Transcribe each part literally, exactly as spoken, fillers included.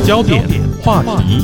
焦点话题。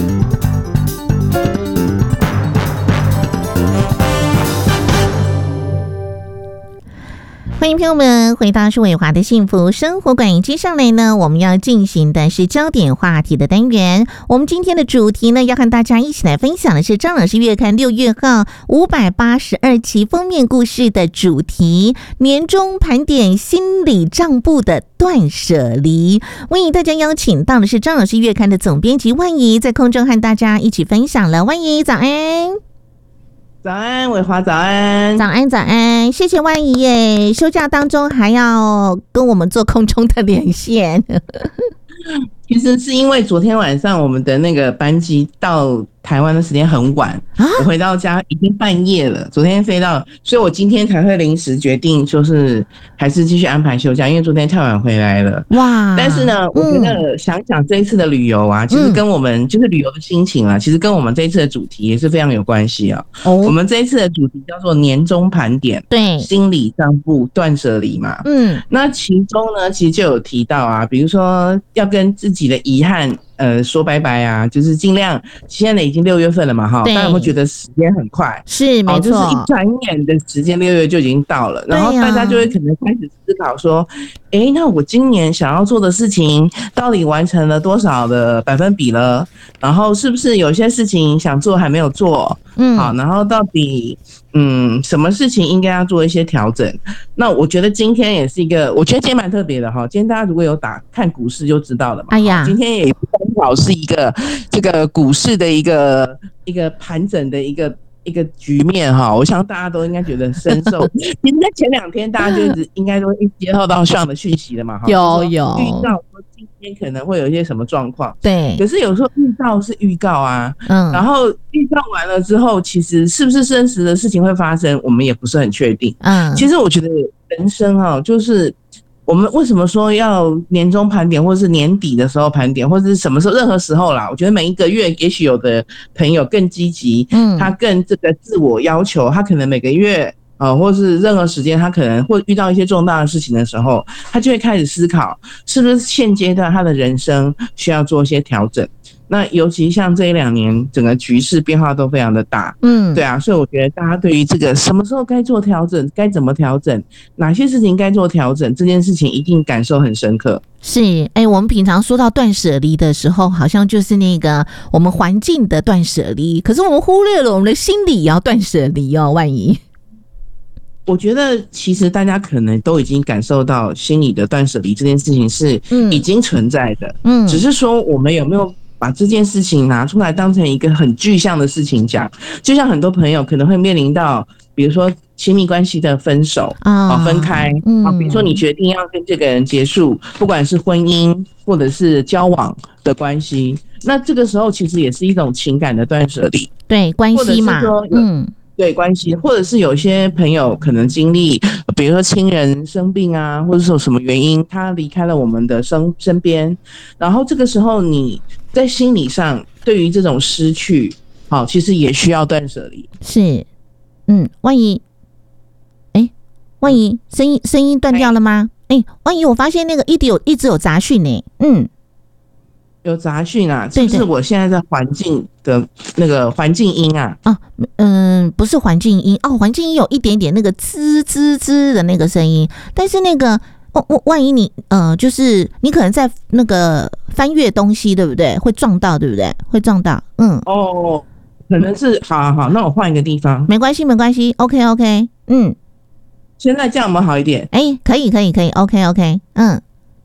欢迎朋友们回到舒伟华的幸福生活馆。接下来呢，我们要进行的是焦点话题的单元。我们今天的主题呢，要和大家一起来分享的是张老师月刊六月号五百八十二期封面故事的主题：年终盘点心理账簿的断舍离。为大家邀请到的是张老师月刊的总编辑万怡，在空中和大家一起分享了。万怡，早安。 早安，伟华，早安， 早安，早安，谢谢万怡耶！休假当中还要跟我们做空中的连线。 其实是因为昨天晚上我们的那个班机到台湾的时间很晚，啊、我回到家已经半夜了。昨天飞到，所以我今天才会临时决定，就是还是继续安排休假，因为昨天太晚回来了。哇！但是呢，我觉得想想这一次的旅游啊，嗯、其实跟我们就是旅游的心情啊，其实跟我们这一次的主题也是非常有关系啊。哦，我们这一次的主题叫做年终盘点，对，心理账簿断舍离嘛。嗯，那其中呢，其实就有提到啊，比如说要跟自己的遗憾。呃，说拜拜啊，就是尽量。现在已经六月份了嘛，哈，大家有没有觉得时间很快？是，没错，就是一转眼的时间，六月就已经到了。然后大家就会可能开始思考说，哎、欸，那我今年想要做的事情，到底完成了多少的百分比了？然后是不是有些事情想做还没有做？嗯，好，然后到底嗯什么事情应该要做一些调整？那我觉得今天也是一个，我觉得今天蛮特别的哈。今天大家如果有打看股市就知道了嘛。哎呀，今天也刚好是一个这个股市的一个一个盘整的一个一个局面哈。我想大家都应该觉得深受。其实，在前两天大家就一直应该都一接受到上的讯息了嘛哈。有有预告说今天可能会有一些什么状况。对。可是有时候预告是预告啊，嗯，然后预告完了之后，其实是不是真实的事情会发生，我们也不是很确定。嗯，其实我觉得人生哈，就是我们为什么说要年终盘点，或者是年底的时候盘点，或者是什么时候，任何时候啦？我觉得每一个月，也许有的朋友更积极，嗯，他更这个自我要求，他可能每个月。呃，或是任何时间，他可能会遇到一些重大的事情的时候，他就会开始思考，是不是现阶段他的人生需要做一些调整。那尤其像这一两年，整个局势变化都非常的大，嗯，对啊，所以我觉得大家对于这个什么时候该做调整，该怎么调整，哪些事情该做调整，这件事情一定感受很深刻。 是，哎、欸，我们平常说到断舍离的时候，好像就是那个我们环境的断舍离，可是我们忽略了我们的心理也要断舍离哦，万一。 我觉得其实大家可能都已经感受到心理的断舍离这件事情是已经存在的，嗯，只是说我们有没有把这件事情拿出来当成一个很具象的事情讲。就像很多朋友可能会面临到，比如说亲密关系的分手啊、分开啊，比如说你决定要跟这个人结束，不管是婚姻或者是交往的关系，那这个时候其实也是一种情感的断舍离， 对关系嘛， 嗯。对关系，或者是有些朋友可能经历，比如说亲人生病啊，或者是有什么原因，他离开了我们的身身边，然后这个时候你在心理上对于这种失去，好，其实也需要断舍离。 是，嗯，万一，哎，万一声音声音断掉了吗？哎，万一我发现那个一直有一直有杂讯呢，嗯。 有杂讯啊，是不是我现在在环境的那个环境音啊？ 啊，嗯，不是环境音哦，环境音有一点点那个滋滋滋的那个声音，但是那个哦，万一你呃，就是你可能在那个翻阅东西，对不对？会撞到，对不对？会撞到，嗯， 哦，可能是，好好好，那我换一个地方， 没关系，没关系 ，OK OK， 嗯， 现在这样有没有好一点？ 哎、欸，可以，可以，可以 ，OK OK， 嗯，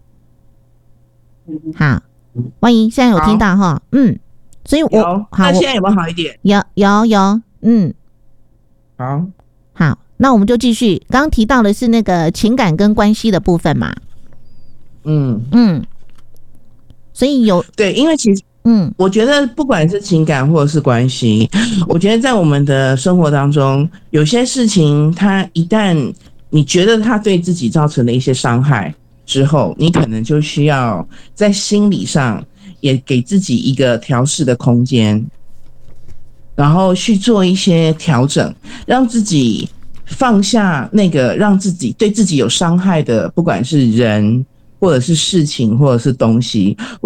好。万一现在有听到哈，嗯，所以我好，那现在有没有好一点？ 有有有，嗯， 好， 好，那我们就继续。刚刚提到的是那个情感跟关系的部分嘛，嗯嗯，所以有对，因为其实嗯，我觉得不管是情感或者是关系，我觉得在我们的生活当中，有些事情它一旦你觉得它对自己造成了一些伤害之后，你可能就需要在心理上也给自己一个调试的空间，然后去做一些调整，让自己放下那个让自己对自己有伤害的，不管是人或者是事情或者是东西。